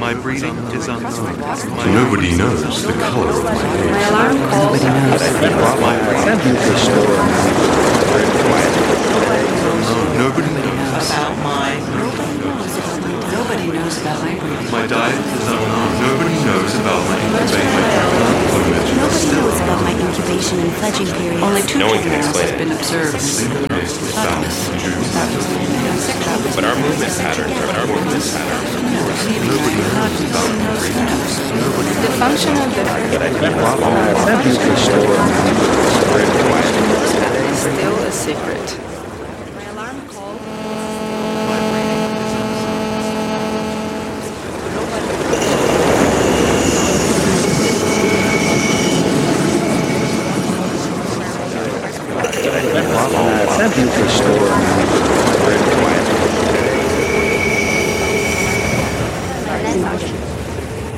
My breeding is unknown. Nobody knows the color of my hair. My alarm call. Nobody knows. About mine. Nobody knows about my breeding. My diet is unknown. Nobody knows about my incubation. Nobody knows about my incubation and fledging period. Only two No one can females explain have it. been observed. But our movement patterns, The function of the is still a secret. My alarm call. Let's